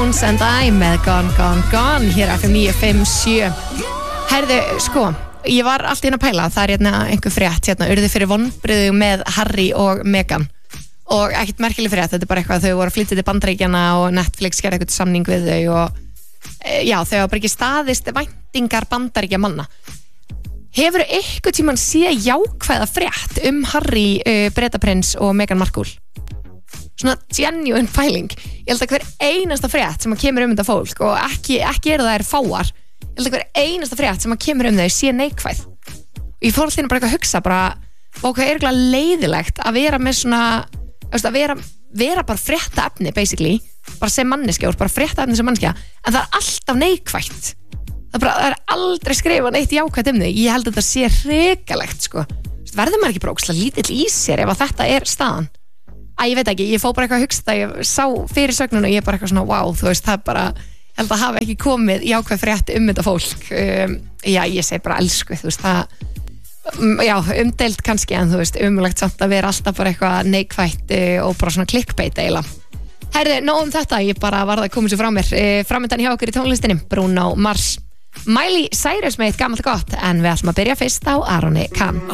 Stones and I með Gone hér FM 957. Herðu, sko, ég var allt inn að pæla, það er hérna einhver frétt urðu fyrir vonbrigði með Harry og Meghan og ekkert merkileg frétt, þetta er bara eitthvað þau voru að flytja til Bandaríkjanna og Netflix gerði eitthvað samning við þau og já, þau hafa bara ekki staðist væntingar Bandaríkjamanna. Hefurðu eitthvað tímann séð jákvæða frétt Harry, Bretaprins og Meghan Markle? Svona genuine pæling. Ég held að hver einasta frétt sem kemur þetta fólk og ekki eru þær fáar, ég held að hver einasta frétt sem kemur þau sé neikvæð. Og ég fór alltaf bara eitthvað að hugsa bara, hvað er eitthvað leiðilegt að vera með svona, að vera bara fréttaefni basically, bara sem manneskja og bara fréttaefni sem manneskja, en það er alltaf neikvætt. Það er aldrei skrifað neitt jákvætt þau. Ég held að þetta sé hrikalegt, sko. Verður maður ekki bara ógeðslega lítill í sér ef að þetta er staðan? Ég veit ekki, ég fór bara eitthvað að hugsa það, ég sá fyrir sögnuna og ég bara eitthvað svona, wow, þú veist, það er bara, ég held að hafa ekki komið jákvæð frétt þetta fólk. Já, ég segi bara elsku, þú veist, það, já, umdeilt kannski, en þú veist, umulegt samt að vera alltaf bara eitthvað neikvætt og bara svona clickbait eiginlega. Herðu, nóg þetta, ég bara varð að koma sér frá mér. Framöndan hjá okkur í tónlistinni, Bruno Mars. Miley Cyrus með eitt gamalt gott, en við ætlum að byrja fyrst á Aroni Khan.